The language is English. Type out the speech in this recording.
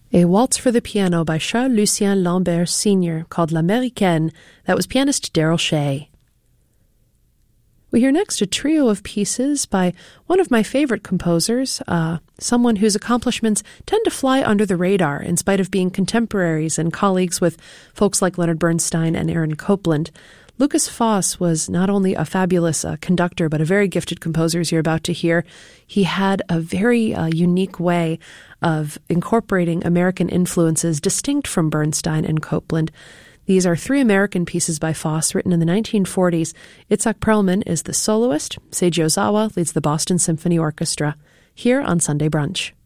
A Waltz for the Piano by Charles-Lucien Lambert Sr. called L'Américaine. That was pianist Daryl Shea. We hear next a trio of pieces by one of my favorite composers, someone whose accomplishments tend to fly under the radar in spite of being contemporaries and colleagues with folks like Leonard Bernstein and Aaron Copland. Lukas Foss was not only a fabulous conductor, but a very gifted composer, as you're about to hear. He had a very unique way of incorporating American influences distinct from Bernstein and Copland. These are three American pieces by Foss written in the 1940s. Itzhak Perlman is the soloist. Seiji Ozawa leads the Boston Symphony Orchestra. Here on Sunday Brunch.